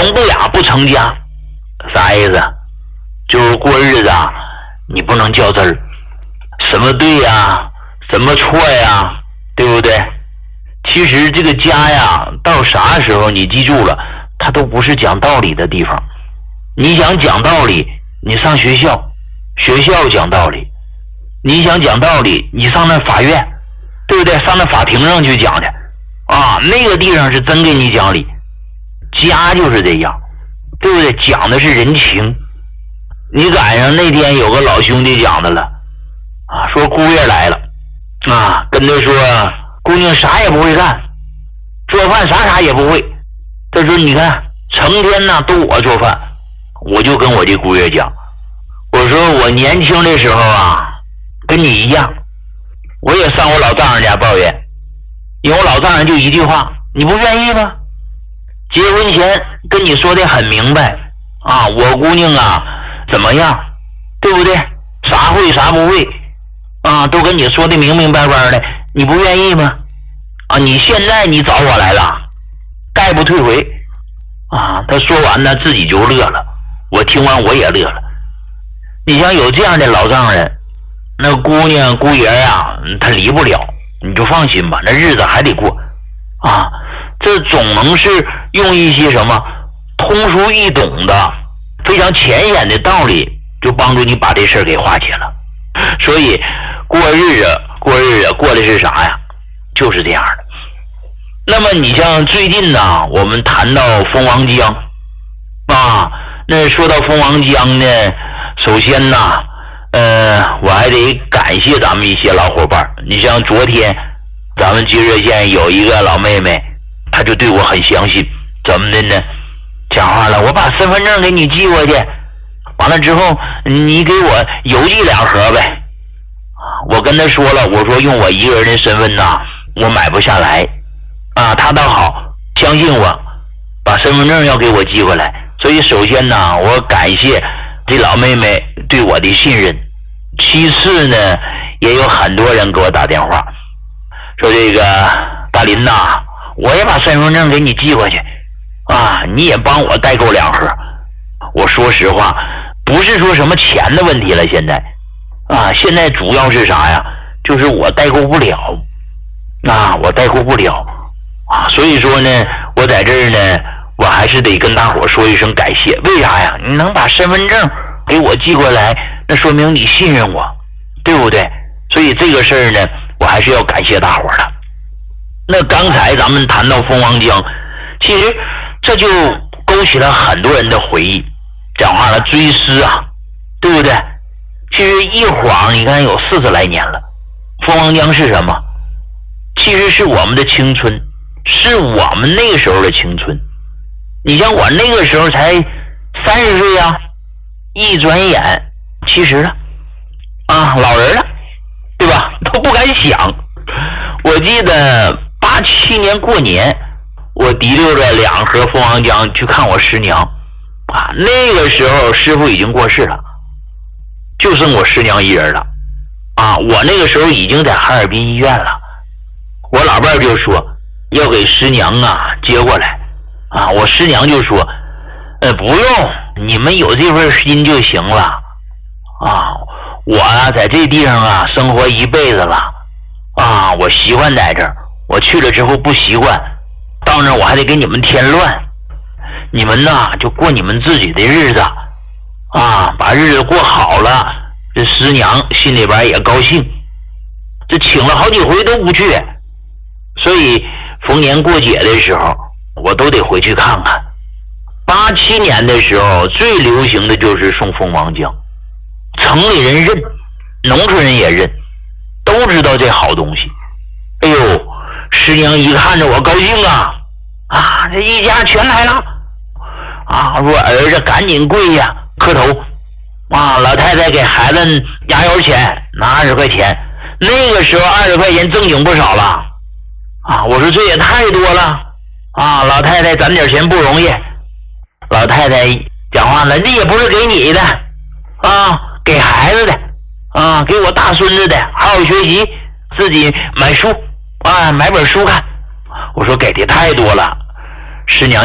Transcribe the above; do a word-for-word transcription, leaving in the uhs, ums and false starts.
生不雅不成家，啥意思？就是过日子啊，你不能较真儿，什么对呀，什么错呀，对不对？其实这个家呀，到啥时候你记住了，它都不是讲道理的地方。你想讲道理，你上学校，学校讲道理；你想讲道理，你上那法院，对不对？上那法庭上去讲去啊，那个地方是真给你讲理。家就是这样，对不对？讲的是人情。你赶上那天有个老兄弟讲的了啊，说姑爷来了啊，跟他说姑娘啥也不会干，做饭啥啥也不会。他说你看成天呢都我做饭。我就跟我这姑爷讲，我说我年轻的时候啊跟你一样，我也上我老丈人家抱怨，因为我老丈人就一句话，你不愿意吗？结婚前跟你说的很明白啊，我姑娘啊怎么样，对不对？啥会啥不会啊，都跟你说的明明白白的，你不愿意吗？啊，你现在你找我来了，概不退回啊。他说完呢自己就乐了，我听完我也乐了。你像有这样的老丈人，那姑娘姑爷啊他离不了，你就放心吧，那日子还得过啊。这总能是用一些什么通俗易懂的非常浅显的道理，就帮助你把这事儿给化解了。所以过日子过日子过的是啥呀？就是这样的。那么你像最近呢，我们谈到蜂王浆啊，那说到蜂王浆呢，首先呢呃，我还得感谢咱们一些老伙伴。你像昨天咱们接热线有一个老妹妹，她就对我很相信，怎么的呢？讲话了，我把身份证给你寄过去，完了之后你给我邮寄两盒呗。我跟她说了，我说用我一个人的身份呐，我买不下来啊。她倒好，相信我，把身份证要给我寄过来。所以首先呢，我感谢这老妹妹对我的信任。其次呢，也有很多人给我打电话说，这个大林呐，我也把身份证给你寄过去啊，你也帮我代购两盒。我说实话，不是说什么钱的问题了，现在啊，现在主要是啥呀？就是我代购不了啊，我代购不了啊，所以说呢，我在这儿呢，我还是得跟大伙说一声感谢。为啥呀？你能把身份证给我寄过来，那说明你信任我，对不对？所以这个事儿呢，我还是要感谢大伙的。那刚才咱们谈到蜂王浆，其实这就勾起了很多人的回忆，讲话了追思啊，对不对？其实一晃你看有四十来年了。蜂王浆是什么？其实是我们的青春，是我们那个时候的青春。你像我那个时候才三十岁啊，一转眼七十了啊，老人了，对吧？都不敢想。我记得八七年过年，我提溜着两盒蜂王浆去看我师娘啊。那个时候师傅已经过世了，就剩我师娘一人了啊。我那个时候已经在哈尔滨医院了。我老伴就说要给师娘啊接过来啊。我师娘就说呃不用，你们有这份心就行了啊。我啊在这地方啊生活一辈子了啊，我习惯在这儿，我去了之后不习惯，到那儿我还得给你们添乱。你们呐就过你们自己的日子啊，把日子过好了，这师娘心里边也高兴。这请了好几回都不去，所以逢年过节的时候我都得回去看看。八七年的时候最流行的就是送蜂王浆，城里人认，农村人也认，都知道这好东西。哎呦，师娘一看着我高兴啊啊，这一家全来了啊！说儿子赶紧跪下磕头啊！老太太给孩子压油钱，拿二十块钱，那个时候二十块钱正经不少了啊！我说这也太多了啊！老太太攒点钱不容易。老太太讲话了，这也不是给你的啊，给孩子的啊，给我大孙子的，好好学习，自己买书啊，买本书看。我说给的太多了，师娘